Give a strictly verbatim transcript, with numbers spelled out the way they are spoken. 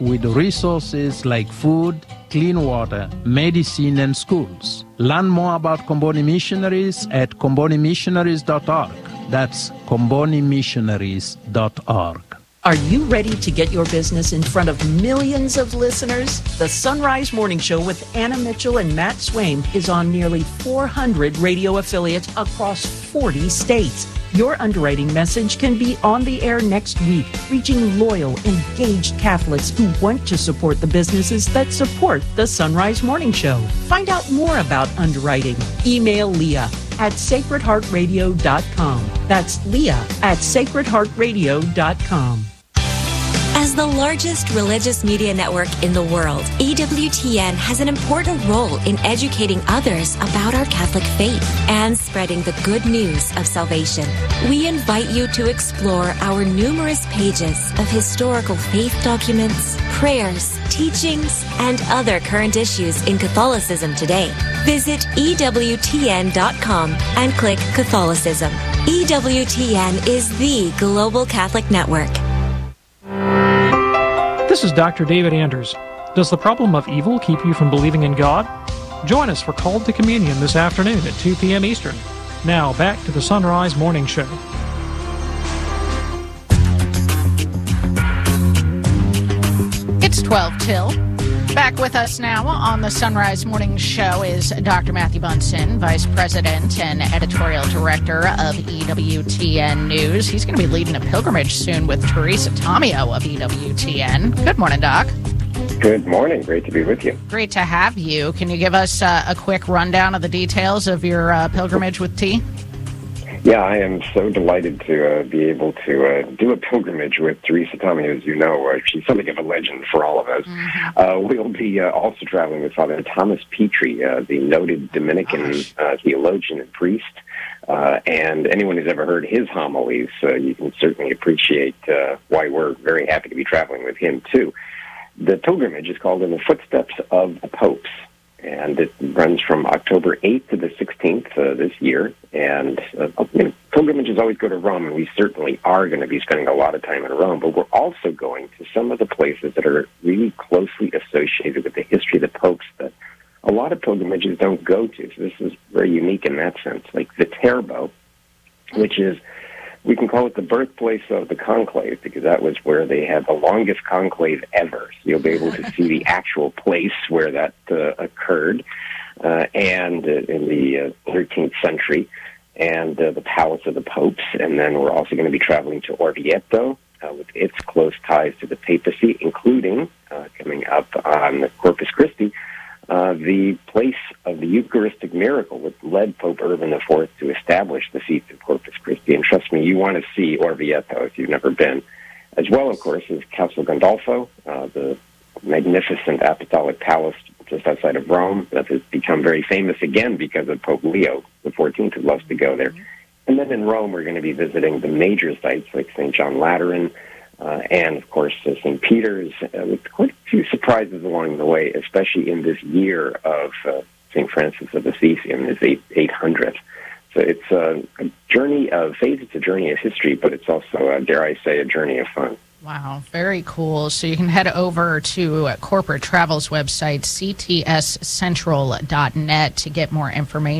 with resources like food, clean water, medicine, and schools. Learn more about Comboni Missionaries at comboni missionaries dot org. That's comboni missionaries dot org. Are you ready to get your business in front of millions of listeners? The Sunrise Morning Show with Anna Mitchell and Matt Swaim is on nearly four hundred radio affiliates across forty states. Your underwriting message can be on the air next week, reaching loyal, engaged Catholics who want to support the businesses that support the Sunrise Morning Show. Find out more about underwriting. Email Leah at sacred heart radio dot com. That's Leah at sacred heart radio dot com. As the largest religious media network in the world, E W T N has an important role in educating others about our Catholic faith and spreading the good news of salvation. We invite you to explore our numerous pages of historical faith documents, prayers, teachings, and other current issues in Catholicism today. Visit E W T N dot com and click Catholicism. E W T N is the global Catholic network. This is Doctor David Anders. Does the problem of evil keep you from believing in God? Join us for Called to Communion this afternoon at two p.m. Eastern. Now, back to the Sunrise Morning Show. It's twelve till. Back with us now on the Sunrise Morning Show is Doctor Matthew Bunson, Vice President and Editorial Director of E W T N News. He's going to be leading a pilgrimage soon with Teresa Tomeo of E W T N. Good morning, Doc. Good morning. Great to be with you. Great to have you. Can you give us uh, a quick rundown of the details of your uh, pilgrimage with T? Yeah, I am so delighted to uh, be able to uh, do a pilgrimage with Teresa Tomeo. As you know, uh, she's something of a legend for all of us. Mm-hmm. Uh, we'll be uh, also traveling with Father Thomas Petrie, uh, the noted Dominican uh, theologian and priest. Uh, and anyone who's ever heard his homilies, uh, you can certainly appreciate uh, why we're very happy to be traveling with him, too. The pilgrimage is called In the Footsteps of the Popes. And it runs from October eighth to the sixteenth uh, this year. And uh, you know, pilgrimages always go to Rome, and we certainly are going to be spending a lot of time in Rome. But we're also going to some of the places that are really closely associated with the history of the popes that a lot of pilgrimages don't go to. So this is very unique in that sense. Like Viterbo, which is, we can call it the birthplace of the conclave, because that was where they had the longest conclave ever. So you'll be able to see the actual place where that uh, occurred, uh, and uh, in the uh, thirteenth century, and uh, the Palace of the Popes. And then we're also going to be traveling to Orvieto, uh, with its close ties to the papacy, including, uh, coming up on Corpus Christi, Uh, the place of the Eucharistic miracle, which led Pope Urban the Fourth to establish the Feast of Corpus Christi. And trust me, you want to see Orvieto if you've never been. As well, of course, is Castel Gandolfo, uh, the magnificent apostolic palace just outside of Rome that has become very famous again because of Pope Leo the Fourteenth, who loves to go there. And then in Rome, we're going to be visiting the major sites like Saint John Lateran, Uh, and, of course, uh, Saint Peter's, uh, with quite a few surprises along the way, especially in this year of uh, Saint Francis of Assisi in his eight hundredth. So it's uh, a journey of faith, it's a journey of history, but it's also, uh, dare I say, a journey of fun. Wow, very cool. So you can head over to uh, Corporate Travel's website, c t s central dot net, to get more information.